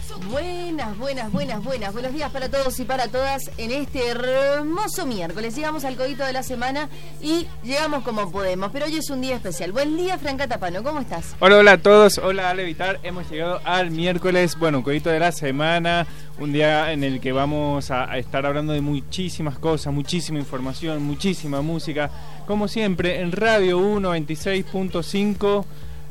Buenos días para todos y para todas en este hermoso miércoles. Llegamos al codito de la semana y llegamos como podemos, pero hoy es un día especial. Buen día, Franca Tapano, ¿cómo estás? Hola a todos, hola Ale Vitar. Hemos llegado al miércoles, codito de la semana, un día en el que vamos a estar hablando de muchísimas cosas, muchísima información, muchísima música, como siempre en Radio 1 26.5.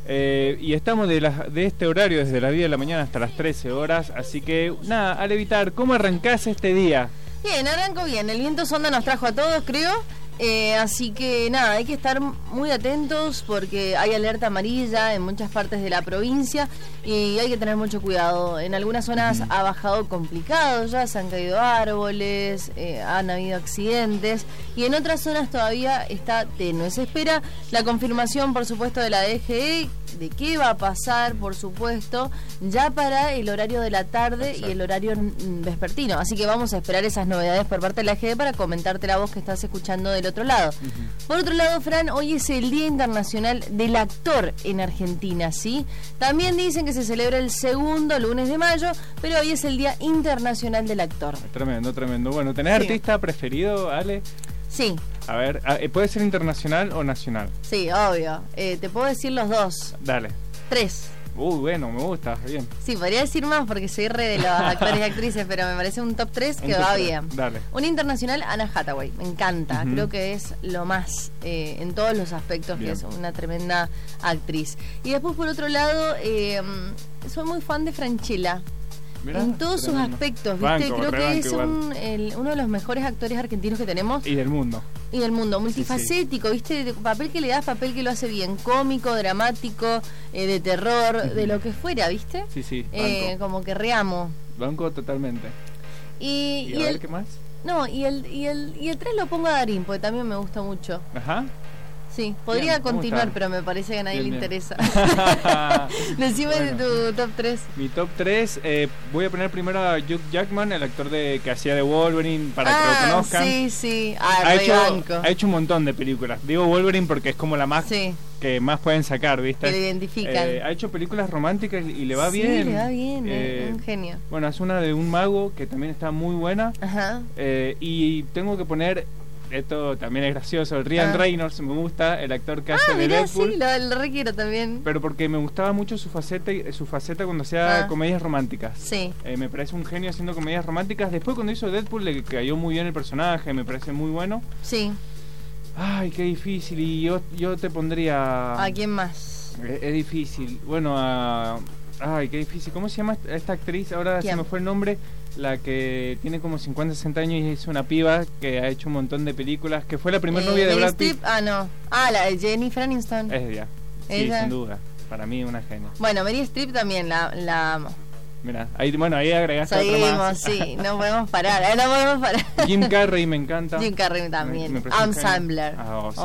Y estamos de este horario desde las 10 de la mañana hasta las 13 horas. Así que nada, Ale Vitar, ¿cómo arrancás este día? Bien, arranco bien. El viento sonda nos trajo a todos, creo. Así que nada, hay que estar muy atentos porque hay alerta amarilla en muchas partes de la provincia y hay que tener mucho cuidado. En algunas zonas ha bajado complicado, ya se han caído árboles, han habido accidentes y en otras zonas todavía está tenue. Se espera la confirmación, por supuesto, de la DGE de qué va a pasar, por supuesto, ya para el horario de la tarde. Exacto. Y el horario vespertino. Así que vamos a esperar esas novedades por parte de la DGE para comentarte la voz que estás escuchando del otro lado. Por otro lado, Fran, hoy es el Día Internacional del Actor en Argentina, ¿sí? También dicen que se celebra el segundo lunes de mayo, pero hoy es el Día Internacional del Actor. Tremendo. Bueno, ¿tenés artista preferido, Ale? Sí. A ver, ¿puede ser internacional o nacional? Sí, obvio. Te puedo decir los dos. Dale. 3. Bueno, me gusta, bien. Sí, podría decir más porque soy re de los actores y actrices, pero me parece un top 3 que va bien. Dale. Un internacional, Anne Hathaway, me encanta. Creo que es lo más en todos los aspectos, bien. Que es una tremenda actriz. Y después, por otro lado, soy muy fan de Francella. Mirá, en todos sus aspectos, ¿viste? Creo que es uno de los mejores actores argentinos que tenemos. Y del mundo. Multifacético, sí. ¿Viste? De papel que le das, papel que lo hace bien, cómico, dramático, de terror, de lo que fuera, ¿viste? Sí, como que reamo. Banco totalmente. ¿Y a ver qué más? No, y el 3 lo pongo a Darín, porque también me gusta mucho. Ajá. Sí, podría continuar, pero me parece que a nadie le interesa. Decime de tu top 3. Mi top 3, voy a poner primero a Hugh Jackman, el actor que hacía de Wolverine, para que lo conozcan. Sí. Ha hecho un montón de películas. Digo Wolverine porque es como la más que más pueden sacar, ¿viste? Que le identifican. Ha hecho películas románticas y le va bien. Sí, le va bien, un genio. Bueno, es una de un mago que también está muy buena. Ajá. Y tengo que poner... Esto también es gracioso. Ryan Reynolds me gusta, el actor que hace de Deadpool. Sí, lo requiero también. Pero porque me gustaba mucho su faceta cuando hacía comedias románticas. Sí. Me parece un genio haciendo comedias románticas. Después cuando hizo Deadpool le cayó muy bien el personaje, me parece muy bueno. Sí. Ay, qué difícil. Y yo te pondría... ¿A quién más? Es difícil. Bueno, ay, qué difícil. ¿Cómo se llama esta actriz? Ahora se me fue el nombre. La que tiene como 50, 60 años y es una piba que ha hecho un montón de películas, que fue la primera novia de Brad Pitt. La de Jennifer Aniston. Es ella. Sí, sin duda. Para mí una genia. Bueno, Meryl Streep también la amo. Mira, ahí agregaste otro más. Sí, no podemos parar. Jim Carrey me encanta. Jim Carrey también. Adam Sandler.